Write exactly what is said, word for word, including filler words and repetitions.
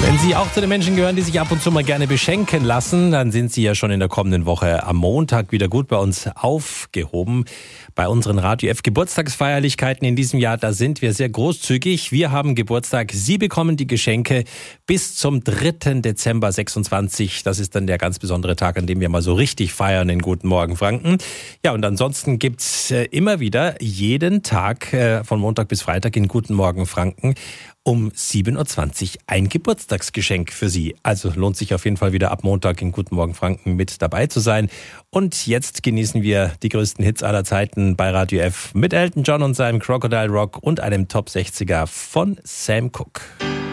Wenn Sie auch zu den Menschen gehören, die sich ab und zu mal gerne beschenken lassen, dann sind Sie ja schon in der kommenden Woche am Montag wieder gut bei uns aufgehoben. Bei unseren Radio F Geburtstagsfeierlichkeiten in diesem Jahr, da sind wir sehr großzügig. Wir haben Geburtstag. Sie bekommen die Geschenke bis zum dritten Dezember sechsundzwanzig. Das ist dann der ganz besondere Tag, an dem wir mal so richtig feiern in Guten Morgen Franken. Ja, und ansonsten gibt's immer wieder jeden Tag von Montag bis Freitag in Guten Morgen Franken um sieben Uhr zwanzig ein Geburtstagsgeschenk für Sie. Also lohnt sich auf jeden Fall wieder ab Montag in Guten Morgen Franken mit dabei zu sein. Und jetzt genießen wir die größten Hits aller Zeiten bei Radio F mit Elton John und seinem Crocodile Rock und einem Top sechziger von Sam Cooke.